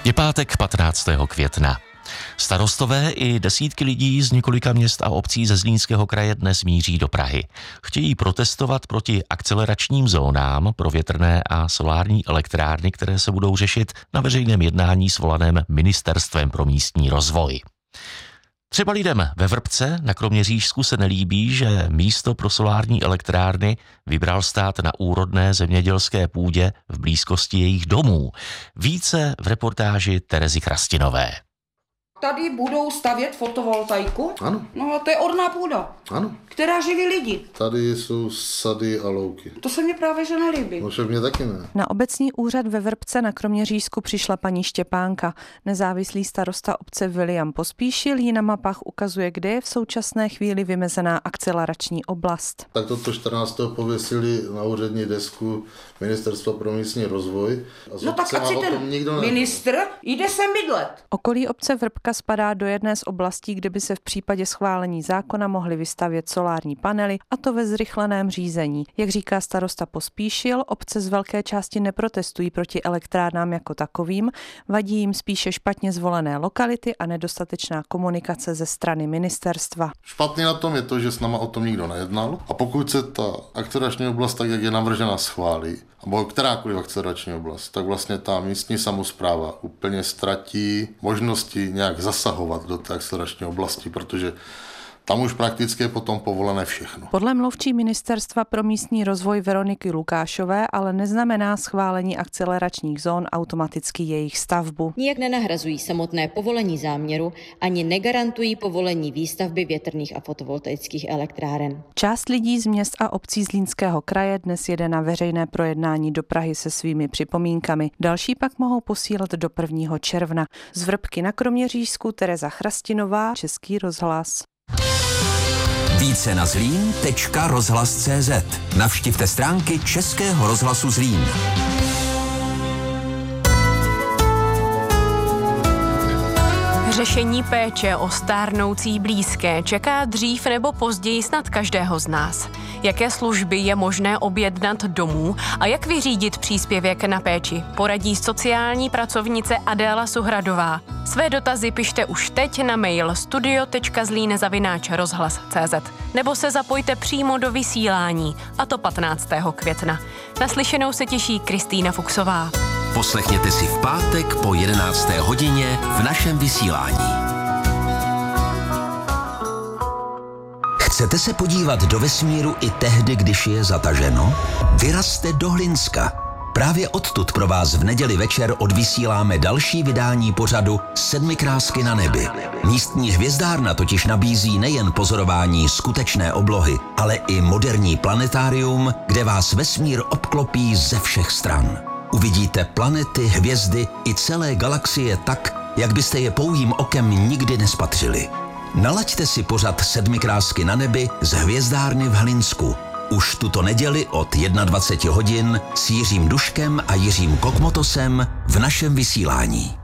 Je pátek 15. května. Starostové i desítky lidí z několika měst a obcí ze Zlínského kraje dnes míří do Prahy. Chtějí protestovat proti akceleračním zónám pro větrné a solární elektrárny, které se budou řešit na veřejném jednání svolaném Ministerstvem pro místní rozvoj. Třeba lidem ve Vrbce na Kroměřížsku se nelíbí, že místo pro solární elektrárny vybral stát na úrodné zemědělské půdě v blízkosti jejich domů. Více v reportáži Terezy Chrastinové. Tady budou stavět fotovoltaiku? Ano. No a to je orná půda. Ano. Která živí lidi. Tady jsou sady a louky. To se mi právě že nelíbí. No však mě taky ne. Na obecní úřad ve Vrbce na Kroměřížsku přišla paní Štěpánka. Nezávislý starosta obce William Pospíšil jí na mapách ukazuje, kde je v současné chvíli vymezená akcelerační oblast. Tak toto 14. pověsili na úřední desku Ministerstva pro místní rozvoj. No tak ať si ten ministr jde sem bydlet. Okolí obce Vrbka spadá do jedné z oblastí, kde by se v případě schválení zákona mohly vystavět solární panely, a to ve zrychleném řízení. Jak říká starosta Pospíšil, obce z velké části neprotestují proti elektrárnám jako takovým, vadí jim spíše špatně zvolené lokality a nedostatečná komunikace ze strany ministerstva. Špatně na tom je to, že s náma o tom nikdo nejednal, a pokud se ta akcelerační oblast, tak jak je navržena, schválí, nebo kterákoliv akcelerační oblast, tak vlastně ta místní samospráva úplně ztratí možnosti nějak zasahovat do té akcelerační oblasti, protože tam už prakticky je potom povolené všechno. Podle mluvčí Ministerstva pro místní rozvoj Veroniky Lukášové ale neznamená schválení akceleračních zón automaticky jejich stavbu. Nijak nenahrazují samotné povolení záměru ani negarantují povolení výstavby větrných a fotovoltaických elektráren. Část lidí z měst a obcí Zlínského kraje dnes jede na veřejné projednání do Prahy se svými připomínkami. Další pak mohou posílat do 1. června. Z Vrbky na Kroměřížsku Tereza Chrastinová, Český rozhlas. Více na zlín.rozhlas.cz. Navštivte stránky Českého rozhlasu Zlín. Řešení péče o stárnoucí blízké čeká dřív nebo později snad každého z nás. Jaké služby je možné objednat domů a jak vyřídit příspěvek na péči, poradí sociální pracovnice Adéla Suhradová. Své dotazy pište už teď na mail studio.zlín@rozhlas.cz nebo se zapojte přímo do vysílání, a to 15. května. Naslyšenou se těší Kristýna Fuchsová. Poslechněte si v pátek po 11. hodině v našem vysílání. Chcete se podívat do vesmíru i tehdy, když je zataženo? Vyrazte do Hlinska. Právě odtud pro vás v neděli večer odvysíláme další vydání pořadu Sedmikrásky na nebi. Místní hvězdárna totiž nabízí nejen pozorování skutečné oblohy, ale i moderní planetárium, kde vás vesmír obklopí ze všech stran. Uvidíte planety, hvězdy i celé galaxie tak, jak byste je pouhým okem nikdy nespatřili. Nalaďte si pořad Sedmikrásky na nebi z hvězdárny v Hlinsku. Už tuto neděli od 21 hodin s Jiřím Duškem a Jiřím Kokmotosem v našem vysílání.